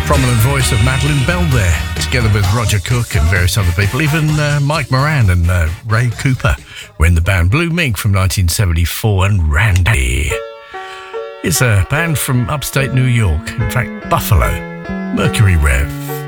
Prominent voice of Madeline Bell there, together with Roger Cook and various other people. Even Mike Moran and Ray Cooper were in the band. Blue Mink from 1974 and Randy is a band from upstate New York, in fact Buffalo, Mercury Rev.